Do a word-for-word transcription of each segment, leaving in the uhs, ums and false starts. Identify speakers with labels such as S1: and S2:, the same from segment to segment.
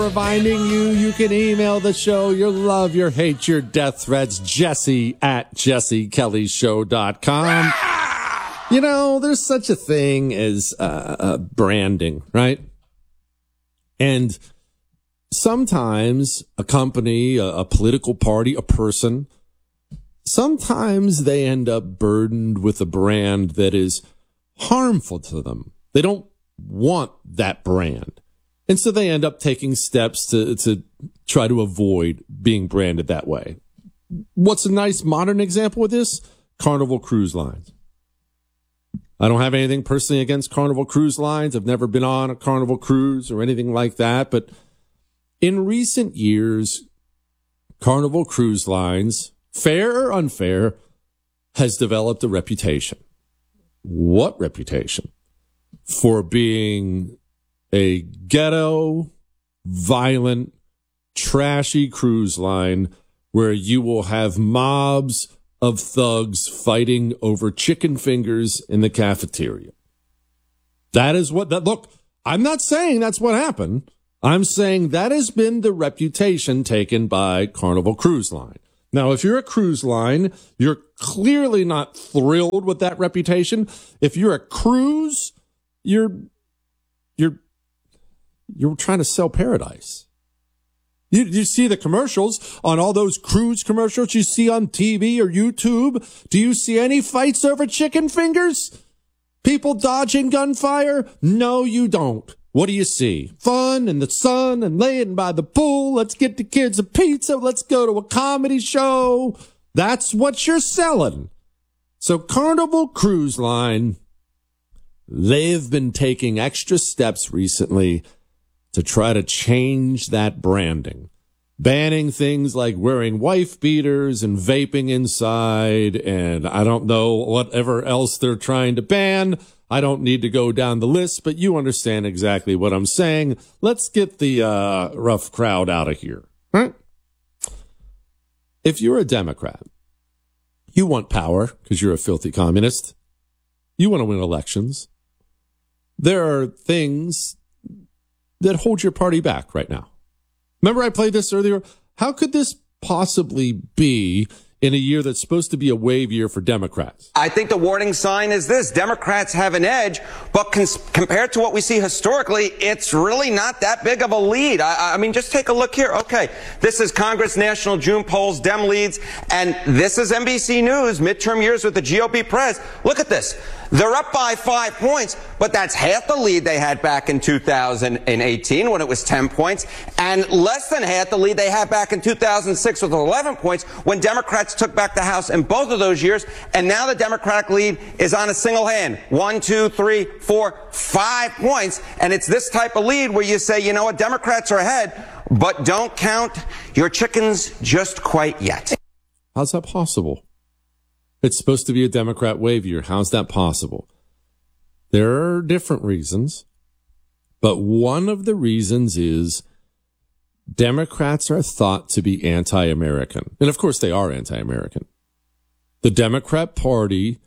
S1: reminding you, you can email the show your love, your hate, your death threats, Jesse at jesse kelly show dot com. You know, there's such a thing as uh, uh, branding, right? And sometimes a company, a, a political party, a person, sometimes they end up burdened with a brand that is harmful to them. They don't want that brand. And so they end up taking steps to, to try to avoid being branded that way. What's a nice modern example of this? Carnival Cruise Lines. I don't have anything personally against Carnival Cruise Lines. I've never been on a Carnival cruise or anything like that. But in recent years, Carnival Cruise Lines, fair or unfair, has developed a reputation. What reputation? For being a ghetto, violent, trashy cruise line where you will have mobs of thugs fighting over chicken fingers in the cafeteria. That is what that look, I'm not saying that's what happened. I'm saying that has been the reputation taken by Carnival Cruise Line. Now, if you're a cruise line, you're clearly not thrilled with that reputation. If you're a cruise, you're you're you're trying to sell paradise. You, you see the commercials on all those cruise commercials you see on T V or YouTube. Do you see any fights over chicken fingers? People dodging gunfire? No, you don't. What do you see? Fun in the sun and laying by the pool. Let's get the kids a pizza. Let's go to a comedy show. That's what you're selling. So Carnival Cruise Line, they've been taking extra steps recently to try to change that branding, banning things like wearing wife beaters and vaping inside, and I don't know whatever else they're trying to ban. I don't need to go down the list, but you understand exactly what I'm saying. Let's get the uh, rough crowd out of here. Right? If you're a Democrat, you want power because you're a filthy communist. You want to win elections. There are things that hold your party back right now. Remember I played this earlier? How could this possibly be in a year that's supposed to be a wave year for Democrats?
S2: I think the warning sign is this. Democrats have an edge, but cons- compared to what we see historically, it's really not that big of a lead. I, I mean, just take a look here. Okay, this is Congress National June polls, Dem leads, and this is N B C News, midterm years with the G O P press. Look at this. They're up by five points, but that's half the lead they had back in two thousand eighteen when it was ten points, and less than half the lead they had back in two thousand six with eleven points when Democrats took back the House in both of those years. And now the Democratic lead is on a single hand. One, two, three, four, five points. And it's this type of lead where you say, you know what, Democrats are ahead, but don't count your chickens just quite yet.
S1: How's that possible? It's supposed to be a Democrat wave year. How's that possible? There are different reasons, but one of the reasons is Democrats are thought to be anti-American. And of course they are anti-American. The Democrat Party,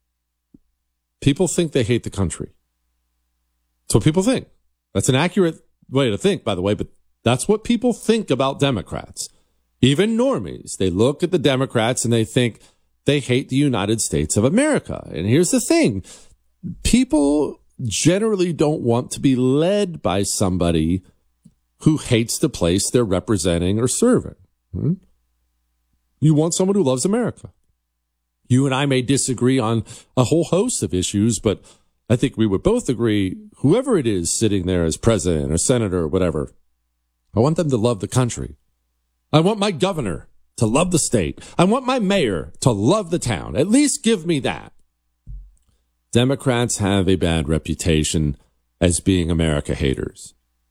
S1: people think they hate the country. That's what people think. That's an accurate way to think, by the way, but that's what people think about Democrats. Even normies, they look at the Democrats and they think they hate the United States of America. And here's the thing. People generally don't want to be led by somebody who hates the place they're representing or serving. Hmm? You want someone who loves America. You and I may disagree on a whole host of issues, but I think we would both agree, whoever it is sitting there as president or senator or whatever, I want them to love the country. I want my governor to love the state. I want my mayor to love the town. At least give me that. Democrats have a bad reputation as being America haters.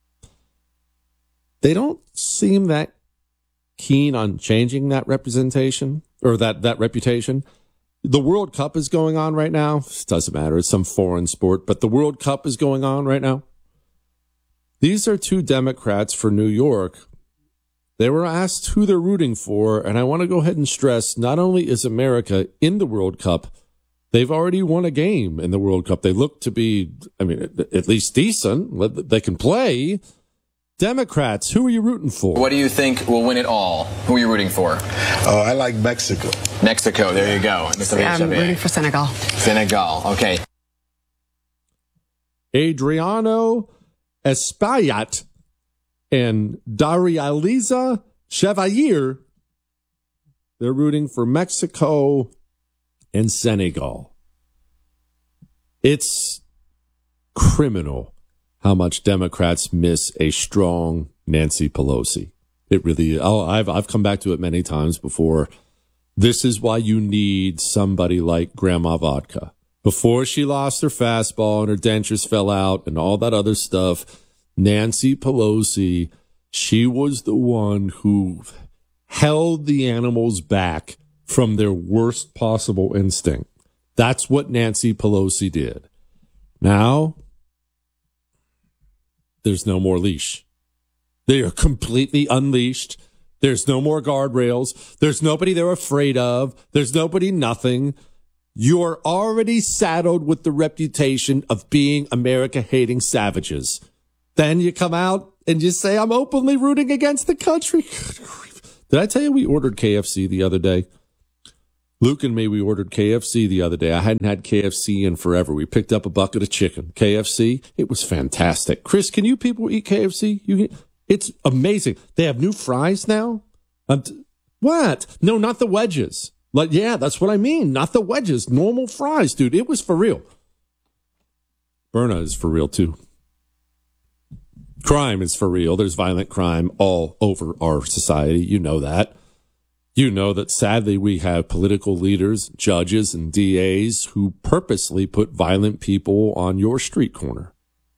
S1: They don't seem that keen on changing that representation or that, that reputation. The World Cup is going on right now. It doesn't matter. It's some foreign sport, but the World Cup is going on right now. These are two Democrats for New York. They were asked who they're rooting for, and I want to go ahead and stress, not only is America in the World Cup, they've already won a game in the World Cup. They look to be, I mean, at least decent. They can play. Democrats, who are you rooting for?
S3: What do you think will win it all? Who are you rooting for?
S4: Oh, I like Mexico.
S3: Mexico, there you go.
S5: I'm rooting for Senegal.
S3: Senegal, okay.
S1: Adriano Espaillat and Darializa Chevalier, they're rooting for Mexico and Senegal. It's criminal how much Democrats miss a strong Nancy Pelosi. It really, oh, I've, I've come back to it many times before. This is why you need somebody like Grandma Vodka. Before she lost her fastball and her dentures fell out and all that other stuff, Nancy Pelosi, she was the one who held the animals back from their worst possible instinct. That's what Nancy Pelosi did. Now, there's no more leash. They are completely unleashed. There's no more guardrails. There's nobody they're afraid of. There's nobody nothing. You're already saddled with the reputation of being America-hating savages. Then you come out and you say, I'm openly rooting against the country. Did I tell you we ordered K F C the other day? Luke and me, we ordered K F C the other day. I hadn't had K F C in forever. We picked up a bucket of chicken. K F C, it was fantastic. Chris, can you people eat K F C? You, it's amazing. They have new fries now. Um, what? No, not the wedges. Like, yeah, that's what I mean. Not the wedges. Normal fries, dude. It was for real. Berna is for real, too. Crime is for real. There's violent crime all over our society. You know that. You know that sadly we have political leaders, judges, and D As who purposely put violent people on your street corner.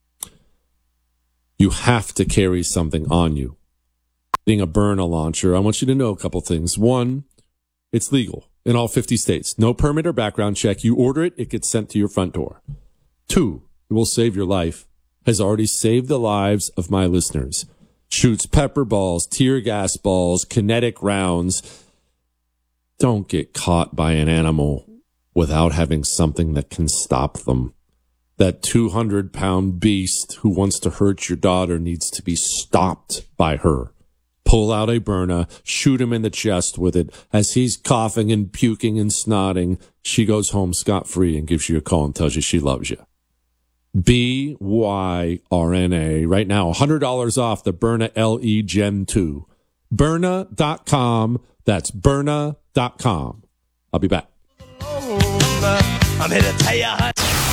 S1: You have to carry something on you. Being a Berna launcher, I want you to know a couple things. One, it's legal in all fifty states. No permit or background check. You order it, it gets sent to your front door. Two, it will save your life. Has already saved the lives of my listeners. Shoots pepper balls, tear gas balls, kinetic rounds. Don't get caught by an animal without having something that can stop them. That two hundred pound beast who wants to hurt your daughter needs to be stopped by her. Pull out a Berna, shoot him in the chest with it. As he's coughing and puking and snotting, she goes home scot-free and gives you a call and tells you she loves you. B Y R N A. Right now, one hundred dollars off the Berna L E Gen two. Berna dot com. That's Berna dot com. I'll be back.
S6: I'm here to tell you how.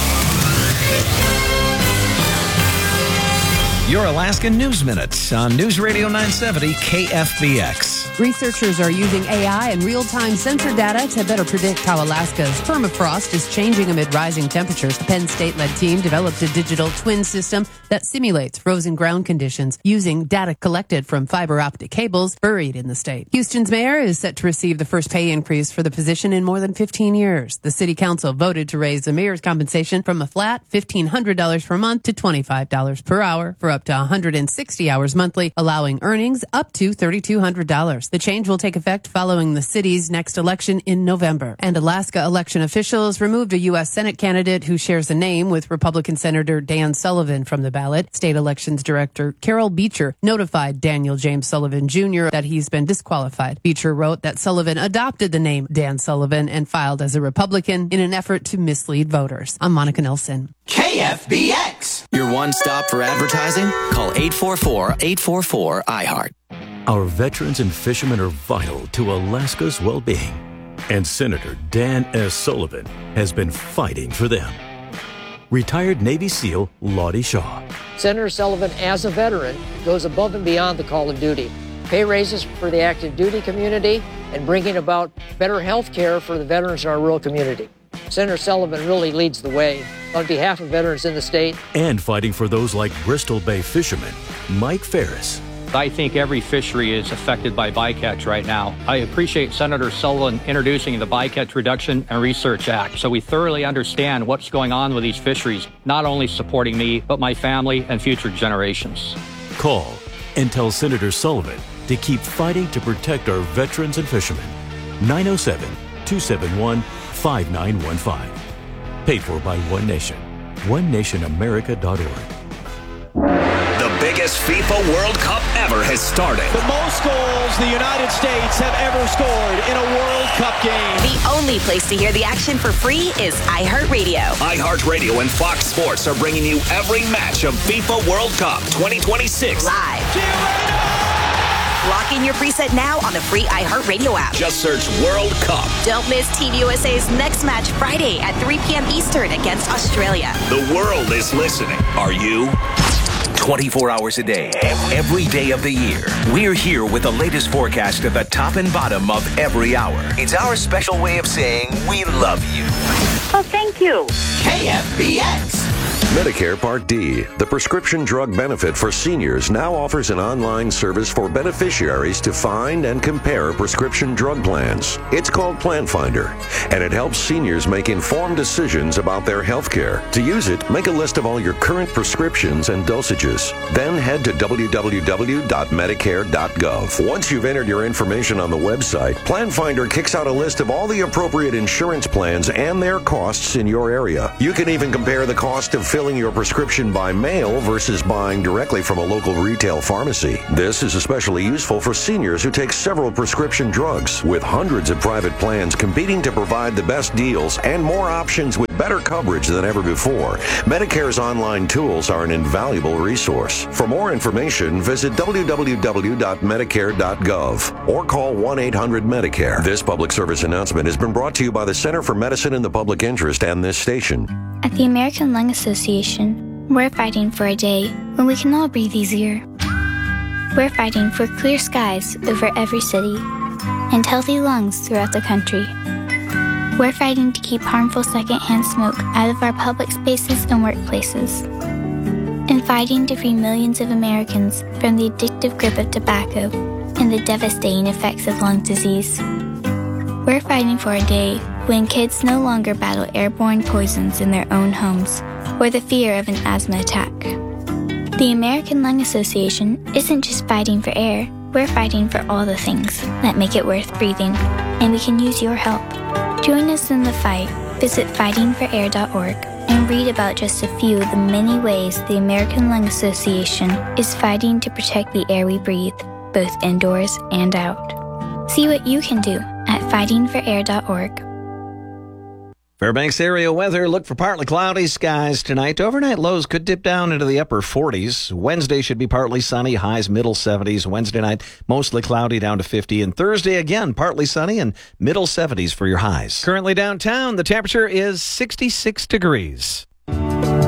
S6: Your Alaska News Minutes on News Radio nine seventy K F B X.
S5: Researchers are using A I and real-time sensor data to better predict how Alaska's permafrost is changing amid rising temperatures. The Penn State-led team developed a digital twin system that simulates frozen ground conditions using data collected from fiber optic cables buried in the state. Houston's mayor is set to receive the first pay increase for the position in more than fifteen years. The city council voted to raise the mayor's compensation from a flat fifteen hundred dollars per month to twenty-five dollars per hour for up to one hundred sixty hours monthly, allowing earnings up to three thousand two hundred dollars. The change will take effect following the city's next election in November. And Alaska election officials removed a U S Senate candidate who shares a name with Republican Senator Dan Sullivan from the ballot. State Elections Director Carol Beecher notified Daniel James Sullivan Junior that he's been disqualified. Beecher wrote that Sullivan adopted the name Dan Sullivan and filed as a Republican in an effort to mislead voters. I'm Monica Nelson.
S6: K F B X. Your one stop for advertising? Call eight four four, eight four four, I heart.
S7: Our veterans and fishermen are vital to Alaska's well-being, and Senator Dan S. Sullivan has been fighting for them. Retired Navy SEAL Lottie Shaw.
S8: Senator Sullivan, as a veteran, goes above and beyond the call of duty. Pay raises for the active duty community and bringing about better health care for the veterans in our rural community. Senator Sullivan really leads the way on behalf of veterans in the state.
S7: And fighting for those like Bristol Bay fisherman Mike Ferris.
S9: I think every fishery is affected by bycatch right now. I appreciate Senator Sullivan introducing the Bycatch Reduction and Research Act so we thoroughly understand what's going on with these fisheries, not only supporting me, but my family and future generations.
S7: Call and tell Senator Sullivan to keep fighting to protect our veterans and fishermen. nine oh seven, two seven one, five nine one five. Paid for by One Nation. one nation america dot org.
S6: The biggest
S10: biggest FIFA World Cup ever has started.
S11: The most goals the United States have ever scored in a World Cup game.
S12: The only place to hear the action for free is iHeartRadio.
S10: iHeartRadio and Fox Sports are bringing you every match of FIFA World Cup twenty twenty-six.
S12: Live. Lock in your preset now on the free iHeartRadio app.
S10: Just search World Cup.
S12: Don't miss Team U S A's next match Friday at three p.m. Eastern against Australia.
S10: The world is listening. Are you? twenty-four hours a day, every day of the year. We're here with the latest forecast at the top and bottom of every hour. It's our special way of saying we love you.
S13: Oh, thank you.
S10: K F B X.
S14: Medicare Part D, the prescription drug benefit for seniors, now offers an online service for beneficiaries to find and compare prescription drug plans. It's called Plan Finder, and it helps seniors make informed decisions about their health care. To use it, make a list of all your current prescriptions and dosages. Then head to w w w dot medicare dot gov. Once you've entered your information on the website, Plan Finder kicks out a list of all the appropriate insurance plans and their costs in your area. You can even compare the cost of filling your prescription by mail versus buying directly from a local retail pharmacy. This is especially useful for seniors who take several prescription drugs, with hundreds of private plans competing to provide the best deals and more options with better coverage than ever before. Medicare's online tools are an invaluable resource. For more information, visit w w w dot medicare dot gov or call one eight hundred medicare. This public service announcement has been brought to you by the Center for Medicine in the Public Interest and this station.
S15: At the American Lung Association, we're fighting for a day when we can all breathe easier. We're fighting for clear skies over every city and healthy lungs throughout the country. We're fighting to keep harmful secondhand smoke out of our public spaces and workplaces, and fighting to free millions of Americans from the addictive grip of tobacco and the devastating effects of lung disease. We're fighting for a day when kids no longer battle airborne poisons in their own homes or the fear of an asthma attack. The American Lung Association isn't just fighting for air, we're fighting for all the things that make it worth breathing, and we can use your help. Join us in the fight. Visit fighting for air dot org and read about just a few of the many ways the American Lung Association is fighting to protect the air we breathe, both indoors and out. See what you can do at fighting for air dot org.
S16: Fairbanks area weather. Look for partly cloudy skies tonight. Overnight lows could dip down into the upper forties. Wednesday should be partly sunny, highs middle seventies. Wednesday night, mostly cloudy down to fifty. And Thursday, again, partly sunny and middle seventies for your highs.
S17: Currently downtown, the temperature is sixty-six degrees.